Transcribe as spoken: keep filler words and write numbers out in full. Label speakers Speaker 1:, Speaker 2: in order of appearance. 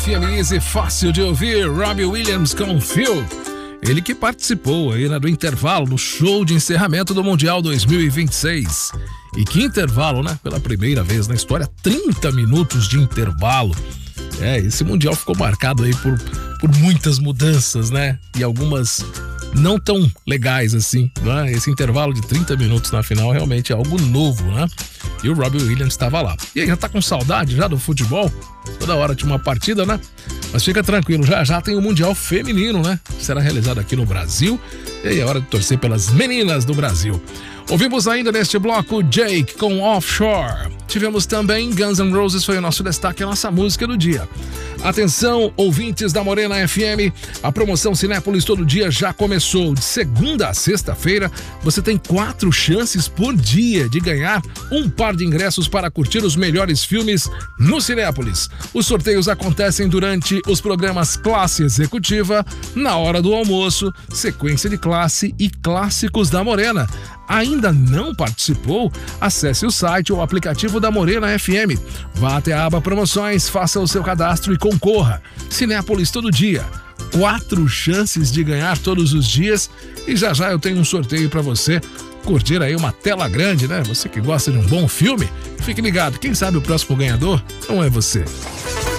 Speaker 1: F M Easy, fácil de ouvir, Robbie Williams com Phil. Ele que participou aí, né, do intervalo, do show de encerramento do Mundial dois mil e vinte e seis. E que intervalo, né? Pela primeira vez na história, trinta minutos de intervalo. É, esse Mundial ficou marcado aí por, por muitas mudanças, né? E algumas não tão legais assim, né? Esse intervalo de trinta minutos na final realmente é algo novo, né? E o Robbie Williams estava lá. E aí, já tá com saudade já do futebol? Toda hora tinha uma partida, né? Mas fica tranquilo, já já tem o Mundial Feminino, né? Será realizado aqui no Brasil. E aí é hora de torcer pelas meninas do Brasil. Ouvimos ainda neste bloco Jake com Offshore. Tivemos também Guns N' Roses, foi o nosso destaque, a nossa música do dia. Atenção, ouvintes da Morena F M, a promoção Cinépolis Todo Dia já começou. De segunda a sexta-feira, você tem quatro chances por dia de ganhar um par de ingressos para curtir os melhores filmes no Cinépolis. Os sorteios acontecem durante os programas Classe Executiva, na hora do almoço, Sequência de Classe e Clássicos da Morena. Ainda não participou? Acesse o site ou o aplicativo da Morena F M. Vá até a aba Promoções, faça o seu cadastro e concorra. Cinépolis Todo Dia. Quatro chances de ganhar todos os dias. E já já eu tenho um sorteio para você curtir aí uma tela grande, né? Você que gosta de um bom filme, fique ligado. Quem sabe o próximo ganhador não é você.